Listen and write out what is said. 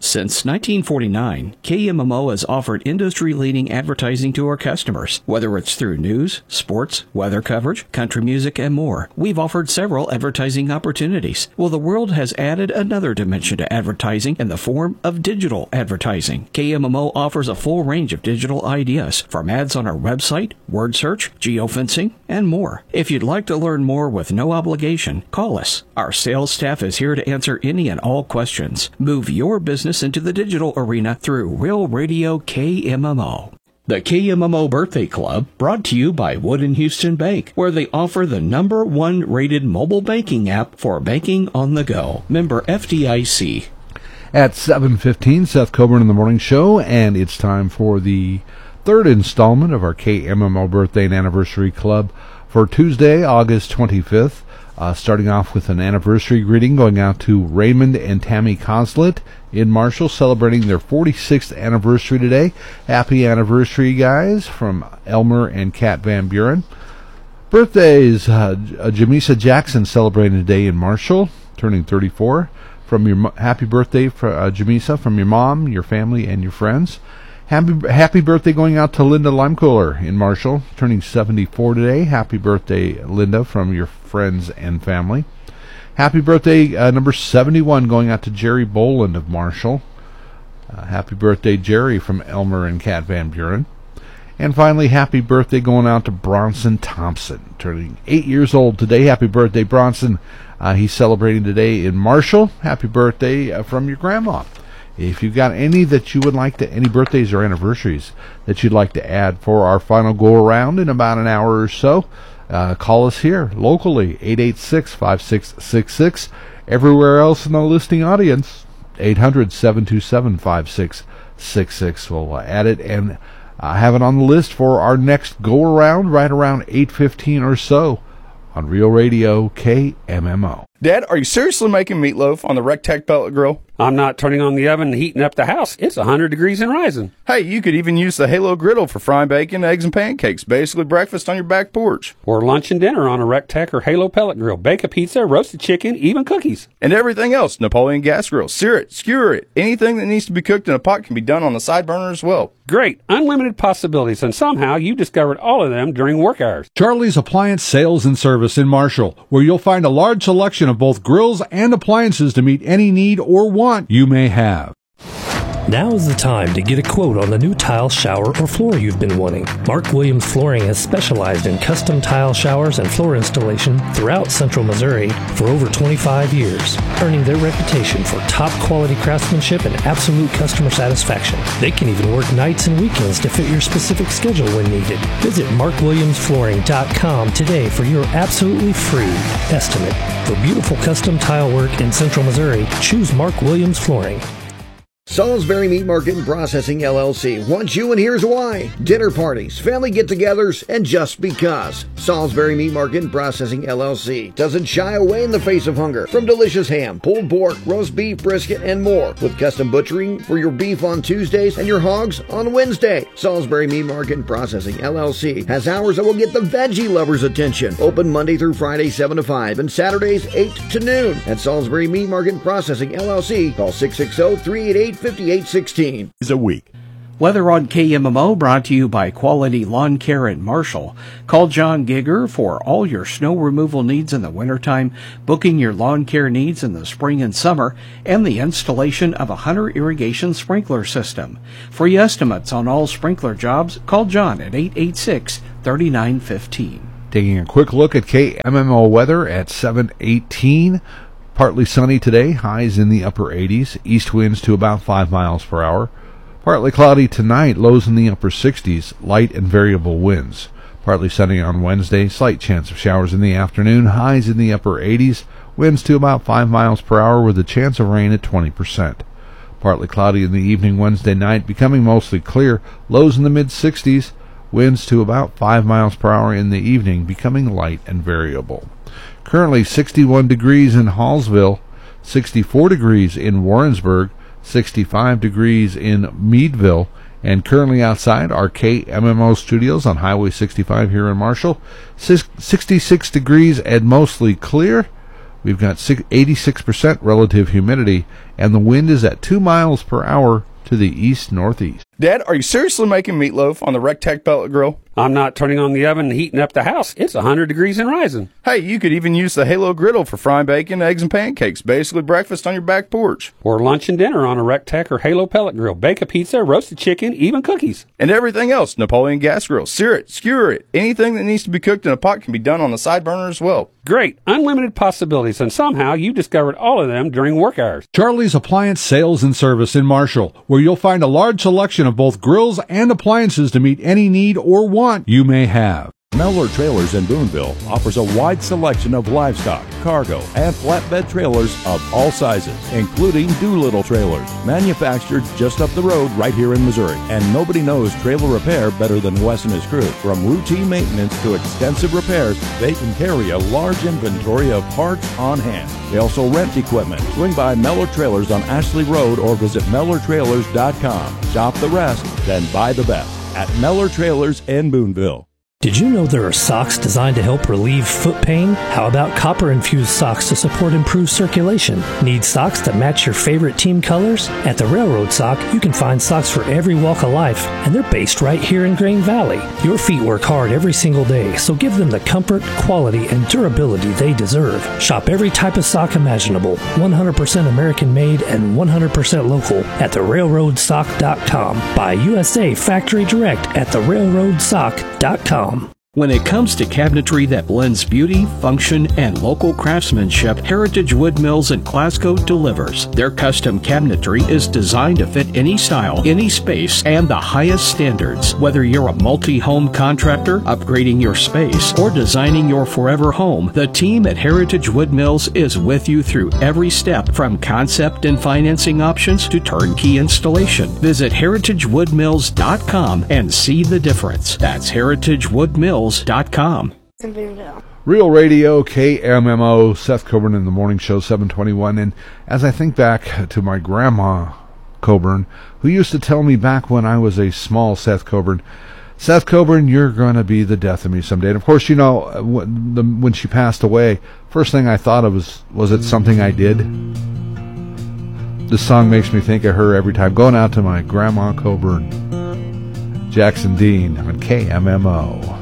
Since 1949, KMMO has offered industry-leading advertising to our customers. Whether it's through news, sports, weather coverage, country music, and more, we've offered several advertising opportunities. Well, the world has added another dimension to advertising in the form of digital advertising. KMMO offers a full range of digital ideas, from ads on our website, word search, geofencing, and more. If you'd like to learn more with no obligation, call us. Our sales staff is here to answer any and all questions. Move your business into the digital arena through Real Radio KMMO. The KMMO Birthday Club, brought to you by Wood & Houston Bank, where they offer the #1 rated mobile banking app for banking on the go. Member FDIC. At 7:15, Seth Coburn in the Morning Show, and it's time for the third installment of our KMMO Birthday and Anniversary Club for Tuesday, August 25th. Starting off with an anniversary greeting going out to Raymond and Tammy Coslett in Marshall, celebrating their 46th anniversary today. Happy anniversary, guys, from Elmer and Kat Van Buren. Birthdays, Jamisa Jackson celebrating today in Marshall, turning 34. Happy birthday, Jamisa, from your mom, your family, and your friends. Happy birthday going out to Linda Limecoller in Marshall, turning 74 today. Happy birthday, Linda, from your friends and family. Happy birthday, number 71, going out to Jerry Boland of Marshall. Happy birthday, Jerry, from Elmer and Kat Van Buren. And finally, happy birthday going out to Bronson Thompson, turning 8 years old today. Happy birthday, Bronson. He's celebrating today in Marshall. Happy birthday from your grandma. If you've got any that you would like to, any birthdays or anniversaries that you'd like to add for our final go-around in about an hour or so, call us here locally, 886-5666. Everywhere else in the listening audience, 800-727-5666. We'll add it and have it on the list for our next go-around right around 8:15 or so on Real Radio KMMO. Dad, are you seriously making meatloaf on the Rectech pellet grill? I'm not turning on the oven and heating up the house. It's 100 degrees and rising. Hey, you could even use the Halo griddle for frying bacon, eggs, and pancakes. Basically breakfast on your back porch. Or lunch and dinner on a Rectech or Halo pellet grill. Bake a pizza, roasted chicken, even cookies. And everything else. Napoleon gas grill. Sear it, skewer it. Anything that needs to be cooked in a pot can be done on the side burner as well. Great. Unlimited possibilities, and somehow you discovered all of them during work hours. Charlie's Appliance Sales and Service in Marshall, where you'll find a large selection of both grills and appliances to meet any need or want you may have. Now is the time to get a quote on the new tile, shower, or floor you've been wanting. Mark Williams Flooring has specialized in custom tile showers and floor installation throughout Central Missouri for over 25 years, earning their reputation for top-quality craftsmanship and absolute customer satisfaction. They can even work nights and weekends to fit your specific schedule when needed. Visit markwilliamsflooring.com today for your absolutely free estimate. For beautiful custom tile work in Central Missouri, choose Mark Williams Flooring. Salisbury Meat Market and Processing LLC wants you, and here's why. Dinner parties, family get-togethers, and just because. Salisbury Meat Market and Processing LLC doesn't shy away in the face of hunger. From delicious ham, pulled pork, roast beef, brisket, and more. With custom butchering for your beef on Tuesdays and your hogs on Wednesday. Salisbury Meat Market and Processing LLC has hours that will get the veggie lovers' attention. Open Monday through Friday 7 to 5 and Saturdays 8 to noon. At Salisbury Meat Market and Processing LLC, call 660-388-5816. Is a week. Weather on KMMO brought to you by Quality Lawn Care in Marshall. Call John Gigger for all your snow removal needs in the wintertime, booking your lawn care needs in the spring and summer, and the installation of a Hunter irrigation sprinkler system. Free estimates on all sprinkler jobs, call John at 886-3915. Taking a quick look at KMMO weather at 7:18. Partly sunny today, highs in the upper 80s, east winds to about 5 miles per hour. Partly cloudy tonight, lows in the upper 60s, light and variable winds. Partly sunny on Wednesday, slight chance of showers in the afternoon, highs in the upper 80s, winds to about 5 miles per hour with a chance of rain at 20%. Partly cloudy in the evening Wednesday night, becoming mostly clear, lows in the mid-60s, winds to about 5 miles per hour in the evening, becoming light and variable. Currently 61 degrees in Hallsville, 64 degrees in Warrensburg, 65 degrees in Meadville, and currently outside our KMMO studios on Highway 65 here in Marshall, 66 degrees and mostly clear, We've got 86% relative humidity, and the wind is at 2 miles per hour to the east-northeast. Dad, are you seriously making meatloaf on the Rectech pellet grill? I'm not turning on the oven and heating up the house. It's 100 degrees and rising. Hey, you could even use the Halo griddle for frying bacon, eggs, and pancakes. Basically breakfast on your back porch. Or lunch and dinner on a Rectech or Halo pellet grill. Bake a pizza, roasted chicken, even cookies. And everything else, Napoleon gas grill. Sear it, skewer it. Anything that needs to be cooked in a pot can be done on the side burner as well. Great, unlimited possibilities, and somehow you discovered all of them during work hours. Charlie's Appliance Sales and Service in Marshall, where you'll find a large selection of both grills and appliances to meet any need or want you may have. Mellor Trailers in Boonville offers a wide selection of livestock, cargo, and flatbed trailers of all sizes, including Doolittle trailers, manufactured just up the road right here in Missouri. And nobody knows trailer repair better than Wes and his crew. From routine maintenance to extensive repairs, they can carry a large inventory of parts on hand. They also rent equipment. Swing by Mellor Trailers on Ashley Road or visit MellerTrailers.com. Shop the rest, then buy the best at Mellor Trailers in Boonville. Did you know there are socks designed to help relieve foot pain? How about copper-infused socks to support improved circulation? Need socks that match your favorite team colors? At the Railroad Sock, you can find socks for every walk of life, and they're based right here in Grain Valley. Your feet work hard every single day, so give them the comfort, quality, and durability they deserve. Shop every type of sock imaginable, 100% American-made and 100% local at therailroadsock.com. Buy USA Factory Direct at therailroadsock.com. When it comes to cabinetry that blends beauty, function, and local craftsmanship, Heritage Wood Mills in Glasgow delivers. Their custom cabinetry is designed to fit any style, any space, and the highest standards. Whether you're a multi-home contractor, upgrading your space, or designing your forever home, the team at Heritage Wood Mills is with you through every step, from concept and financing options to turnkey installation. Visit heritagewoodmills.com and see the difference. That's heritagewoodmills.com. Real Radio, KMMO, Seth Coburn in the Morning Show, 721. And as I think back to my grandma Coburn, who used to tell me back when I was a small Seth Coburn, you're going to be the death of me someday. And of course, you know, when she passed away, first thing I thought of was it something I did? This song makes me think of her every time. Going out to my grandma Coburn. Jackson Dean on KMMO.